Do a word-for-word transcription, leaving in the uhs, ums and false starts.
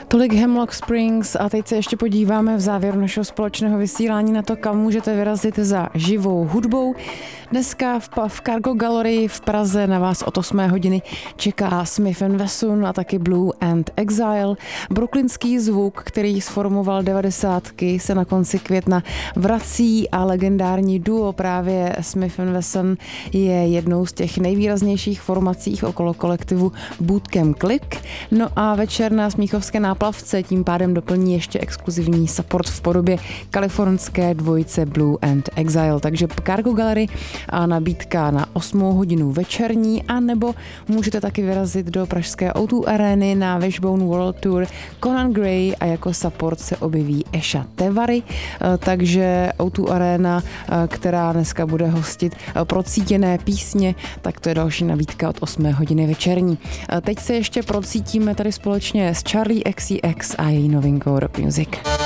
Tolik Hemlock Springs a teď se ještě podíváme v závěru našeho společného vysílání na to, kam můžete vyrazit za živou hudbou. Dneska v, v Cargo Gallery v Praze na vás od osmé hodiny čeká Smith and Wesson a taky Blue and Exile. Brooklynský zvuk, který sformoval devadesátky, se na konci května vrací a legendární duo právě Smith and Wesson je jednou z těch nejvýraznějších formací okolo kolektivu Bootcamp Click. No a večer na Smíchovské náplavce tím pádem doplní ještě exkluzivní support v podobě kalifornské dvojice Blue and Exile. Takže Cargo Gallery a nabídka na osmou hodinu večerní, a nebo můžete taky vyrazit do pražské ó dva Areny na Wishbone World Tour Conan Gray a jako support se objeví Esha Tevary, takže ó dva Arena, která dneska bude hostit procítěné písně, tak to je další nabídka od osmé hodiny večerní. Teď se ještě procítíme tady společně s Charlie X C X a její novinkou Rock Music.